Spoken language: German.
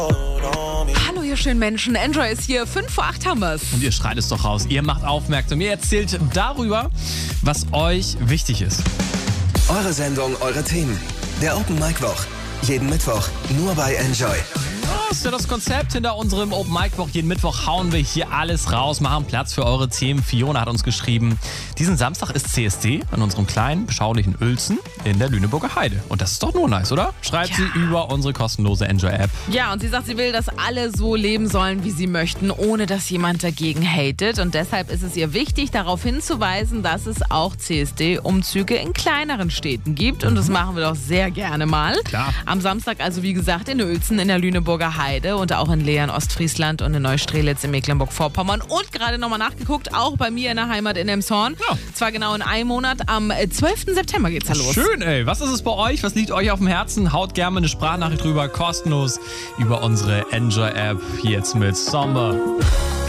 Hallo ihr schönen Menschen, Enjoy ist hier, 5 vor 8 haben wir's. Und ihr schreit es doch raus, ihr macht aufmerksam, ihr erzählt darüber, was euch wichtig ist. Eure Sendung, eure Themen. Der Open Mic Woch. Jeden Mittwoch nur bei Enjoy. Das ist ja das Konzept hinter unserem Open Mic Woch. Jeden Mittwoch hauen wir hier alles raus, machen Platz für eure Themen. Fiona hat uns geschrieben, diesen Samstag ist CSD an unserem kleinen, beschaulichen Uelzen in der Lüneburger Heide. Und das ist doch nur nice, oder? Schreibt sie über unsere kostenlose Enjoy-App. Ja, und sie sagt, sie will, dass alle so leben sollen, wie sie möchten, ohne dass jemand dagegen hatet. Und deshalb ist es ihr wichtig, darauf hinzuweisen, dass es auch CSD-Umzüge in kleineren Städten gibt. Und das machen wir doch sehr gerne mal. Klar. Am Samstag also, wie gesagt, in Uelzen in der Lüneburger Heide und auch in Leer in Ostfriesland und in Neustrelitz in Mecklenburg-Vorpommern. Und gerade nochmal nachgeguckt, auch bei mir in der Heimat in Elmshorn. Ja. Zwar genau in einem Monat, am 12. September geht's da los. Schön, ey. Was ist es bei euch? Was liegt euch auf dem Herzen? Haut gerne eine Sprachnachricht drüber, kostenlos über unsere Enjoy-App. Jetzt mit Sommer.